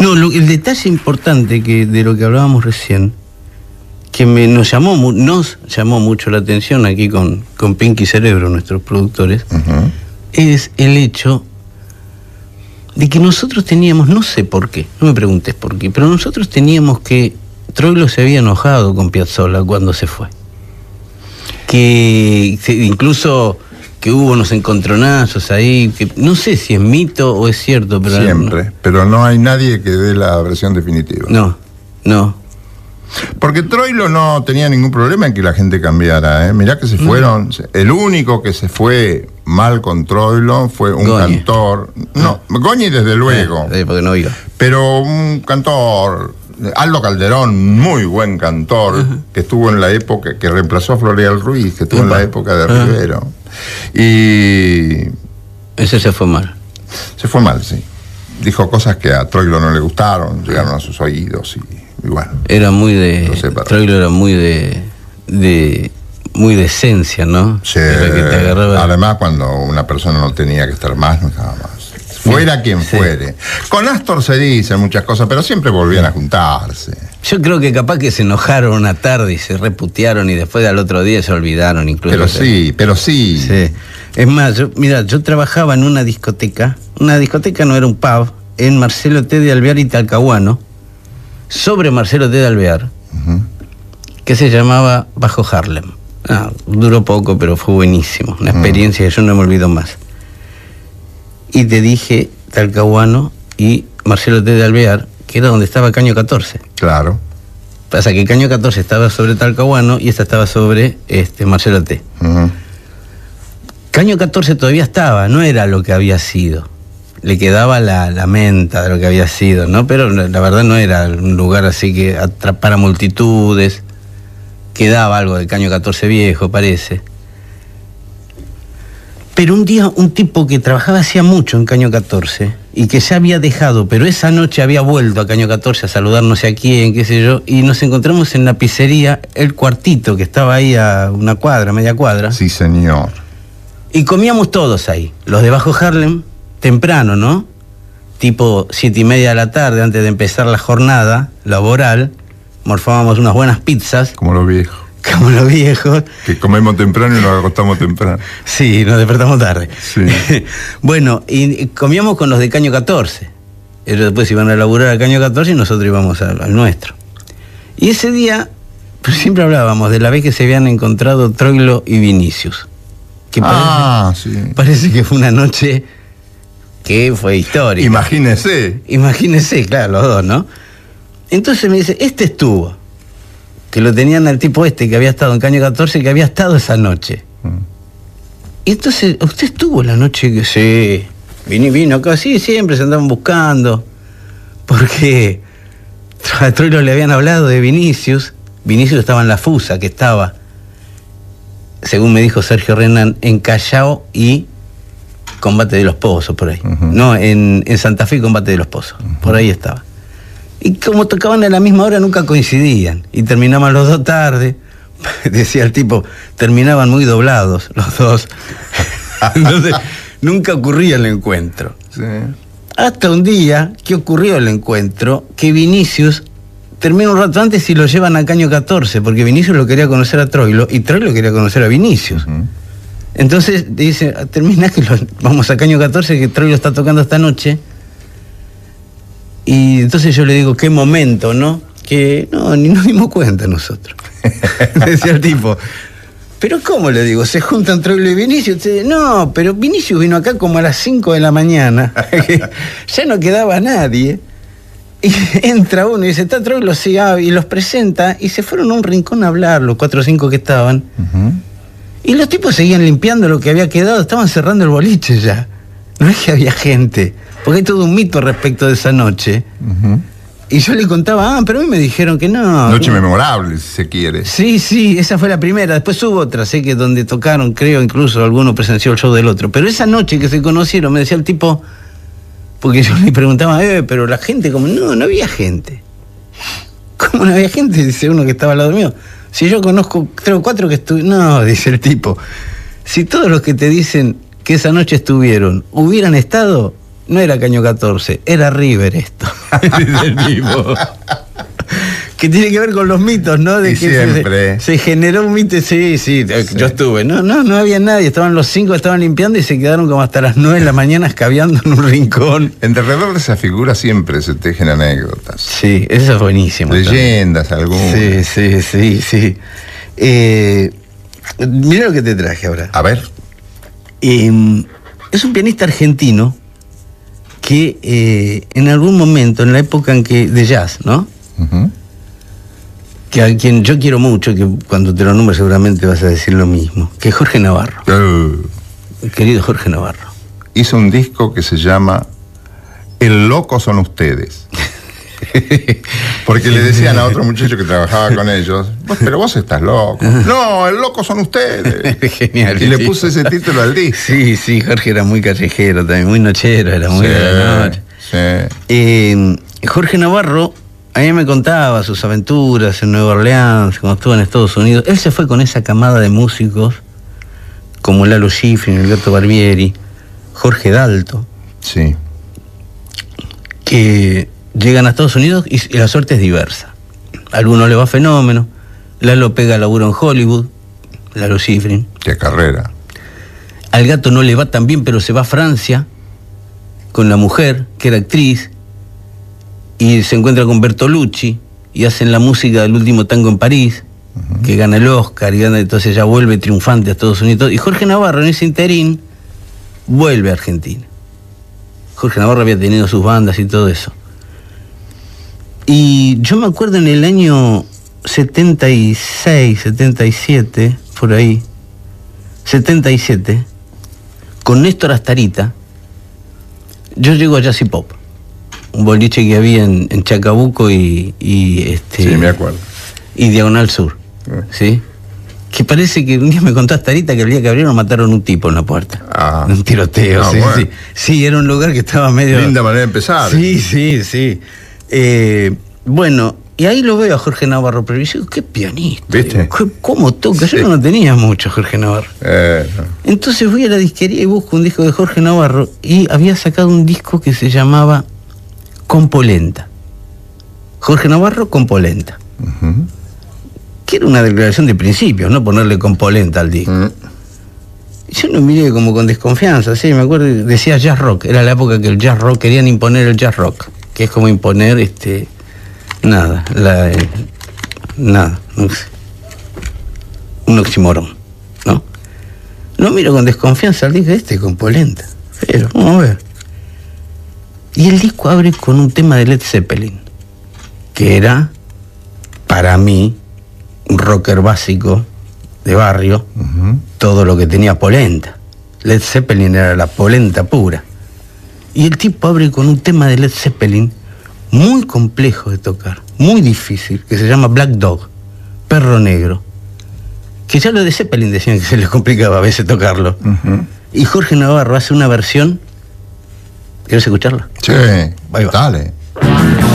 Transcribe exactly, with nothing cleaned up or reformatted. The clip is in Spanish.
No, lo, el detalle importante que de lo que hablábamos recién, que me, nos llamó nos llamó mucho la atención aquí con, con Pinky Cerebro, nuestros productores, uh-huh. es el hecho de que nosotros teníamos, no sé por qué, no me preguntes por qué, pero nosotros teníamos que Troilo se había enojado con Piazzolla cuando se fue. Que incluso que hubo unos encontronazos ahí, que no sé si es mito o es cierto, pero siempre, no, pero no hay nadie que dé la versión definitiva. No, no. Porque Troilo no tenía ningún problema en que la gente cambiara, ¿eh? Mirá que se fueron, no. El único que se fue mal con Troilo fue un Goñi. cantor, no, Goñi desde luego, eh, porque no iba. Pero un cantor, Aldo Calderón, muy buen cantor, uh-huh. que estuvo en la época, que reemplazó a Floreal Ruiz, que estuvo uh-huh. en la época de uh-huh. Rivero. Y... ese se fue mal. Se fue mal, sí. Dijo cosas que a Troilo no le gustaron, llegaron a sus oídos y... Y bueno, era muy de Troilo era muy de, de muy de esencia, ¿no? Sí, que te agarraba... además cuando una persona no tenía que estar más, no estaba más. Fuera sí, quien sí. fuere. Con Astor se dicen muchas cosas, pero siempre volvían a juntarse. Yo creo que capaz que se enojaron una tarde y se reputearon y después al otro día se olvidaron incluso. Pero sí, pero sí. Sí. Es más, yo, mira, yo trabajaba en una discoteca, una discoteca no era un pub, en Marcelo T. de Alvear y Talcahuano, sobre Marcelo T. de Alvear, uh-huh. que se llamaba Bajo Harlem. Ah, duró poco, pero fue buenísimo. Una experiencia uh-huh. que yo no me olvido más. Y te dije Talcahuano y Marcelo T. de Alvear, que era donde estaba Caño catorce. Claro. Pasa que Caño catorce estaba sobre Talcahuano y esta estaba sobre este, Marcelo T. Uh-huh. Caño catorce todavía estaba, no era lo que había sido. Le quedaba la, la menta de lo que había sido, ¿no? Pero la verdad no era un lugar así que atrapara multitudes. Quedaba algo de Caño catorce viejo, parece. Pero un día un tipo que trabajaba hacía mucho en Caño catorce y que ya había dejado, pero esa noche había vuelto a Caño catorce a saludar no sé a quién, qué sé yo, y nos encontramos en la pizzería El Cuartito, que estaba ahí a una cuadra, media cuadra. Sí, señor. Y comíamos todos ahí, los de Bajo Harlem, temprano, ¿no? Tipo siete y media de la tarde, antes de empezar la jornada laboral, morfábamos unas buenas pizzas. Como los viejos. Como los viejos. Que comemos temprano y nos acostamos temprano. Sí, nos despertamos tarde. Sí. Bueno, y comíamos con los de Caño catorce. Ellos después iban a laburar a Caño catorce y nosotros íbamos al, al nuestro. Y ese día, pues siempre hablábamos de la vez que se habían encontrado Troilo y Vinicius. Que parece, ah, sí. Parece que fue una noche... que fue histórica. Imagínese. Imagínese, claro, los dos, ¿no? Entonces me dice, este estuvo, que lo tenían al tipo este que había estado en Caño catorce, que había estado esa noche. Mm. Y entonces, ¿usted estuvo la noche que sí? Vino, vino acá, sí, siempre se andaban buscando. Porque a Troilo le habían hablado de Vinicius. Vinicius estaba en la Fusa, que estaba, según me dijo Sergio Renan, en Callao y Combate de los Pozos, por ahí. Uh-huh. No, en, en Santa Fe, Combate de los Pozos. Uh-huh. Por ahí estaba. Y como tocaban a la misma hora, nunca coincidían. Y terminaban los dos tarde. Decía el tipo, terminaban muy doblados los dos. Entonces, nunca ocurría el encuentro. Sí. Hasta un día que ocurrió el encuentro, que Vinicius termina un rato antes y lo llevan a Caño catorce, porque Vinicius lo quería conocer a Troilo y Troilo quería conocer a Vinicius. Uh-huh. Entonces dice, termina que lo, vamos a Caño catorce, que Troilo está tocando esta noche. Y entonces yo le digo, qué momento, ¿no? Que no, ni nos dimos cuenta nosotros. Decía el tipo, pero ¿cómo le digo? ¿Se juntan Troilo y Vinicius? Usted, no, pero Vinicius vino acá como a las cinco de la mañana. Ya no quedaba nadie. Y entra uno y dice, está Troilo, sí, ah, y los presenta, y se fueron a un rincón a hablar, los cuatro o cinco que estaban. Uh-huh. Y los tipos seguían limpiando lo que había quedado, estaban cerrando el boliche ya. No es que había gente, porque hay todo un mito respecto de esa noche. Uh-huh. Y yo le contaba, ah, pero a mí me dijeron que no. Noche no. memorable, si se quiere. Sí, sí, esa fue la primera. Después hubo otra, sé que donde tocaron, creo, incluso alguno presenció el show del otro. Pero esa noche que se conocieron, me decía el tipo, porque yo le preguntaba, eh, pero la gente, como, no, no había gente. ¿Cómo no había gente? Dice uno que estaba al lado mío. Si yo conozco tres o cuatro que estuvieron... No, dice el tipo. Si todos los que te dicen que esa noche estuvieron hubieran estado, no era Caño catorce, era River esto. Dice el tipo. Que tiene que ver con los mitos, ¿no? De y que siempre. Se, se generó un mito, sí, sí, sí, yo estuve. No, no, no había nadie, estaban los cinco, estaban limpiando y se quedaron como hasta las nueve de la mañana escabeando en un rincón. Entre alrededor de esa figura siempre se tejen anécdotas. Sí, eso es buenísimo. Leyendas también. algunas. Sí, sí, sí, sí. Eh, mira lo que te traje ahora. A ver. Eh, es un pianista argentino que eh, en algún momento, en la época en que de jazz, ¿no? Uh-huh. Que a quien yo quiero mucho, que cuando te lo nombres seguramente vas a decir lo mismo, que es Jorge Navarro. Uh, Querido Jorge Navarro. Hizo un disco que se llama El loco son ustedes. Porque le decían a otro muchacho que trabajaba con ellos, pero vos estás loco. No, el loco son ustedes. Genial. Y le puse ese título al disco. Sí, sí, Jorge era muy callejero también, muy nochero, era muy Sí, de la noche. sí. Eh, Jorge Navarro, a mí me contaba sus aventuras en Nueva Orleans, cuando estuvo en Estados Unidos. Él se fue con esa camada de músicos, como Lalo Schifrin, el Gato Barbieri, Jorge Dalto, Sí. que llegan a Estados Unidos y, y la suerte es diversa. A algunos le va fenómeno, Lalo pega laburo en Hollywood, Lalo Schifrin. Qué carrera. Al Gato no le va tan bien, pero se va a Francia con la mujer, que era actriz, y se encuentra con Bertolucci y hacen la música del Último Tango en París, uh-huh. que gana el Oscar y gana, entonces ya vuelve triunfante a Estados Unidos. Y Jorge Navarro en ese interín vuelve a Argentina. Jorge Navarro había tenido sus bandas y todo eso. Y yo me acuerdo en el año setenta y seis, setenta y siete, por ahí, setenta y siete, con Néstor Astarita, yo llego a Jazz y Pop, un boliche que había en, en Chacabuco y, y este sí, me acuerdo. y Diagonal Sur, eh. ¿sí? Que parece que un día me contó Astarita que el día que abrieron mataron un tipo en la puerta. Ah. Un tiroteo, Ah, sí, bueno. sí. Sí, era un lugar que estaba medio... Linda manera de empezar. Sí, sí, sí. Eh, bueno, y ahí lo veo a Jorge Navarro, pero yo digo, qué pianista. ¿Viste? Qué, ¿Cómo toca? Sí. Yo no tenía mucho Jorge Navarro. Eh, no. Entonces voy a la disquería y busco un disco de Jorge Navarro y había sacado un disco que se llamaba Compolenta. Jorge Navarro, Compolenta. Uh-huh. Que era una declaración de principios, no ponerle Compolenta al disco. Uh-huh. Yo lo miré como con desconfianza, sí, me acuerdo, decía jazz rock, era la época que el jazz rock, querían imponer el jazz rock, que es como imponer, este, nada, la, eh, nada, no sé, un oxímoron, ¿no? Lo miro con desconfianza al disco, este con polenta, pero vamos a ver. Y el disco abre con un tema de Led Zeppelin, que era, para mí, un rocker básico de barrio, Uh-huh. todo lo que tenía polenta. Led Zeppelin era la polenta pura. Y el tipo abre con un tema de Led Zeppelin muy complejo de tocar, muy difícil, que se llama Black Dog, Perro Negro. Que ya lo de Zeppelin decían que se les complicaba a veces tocarlo. Uh-huh. Y Jorge Navarro hace una versión. ¿Quieres escucharla? Sí, Ahí va. dale.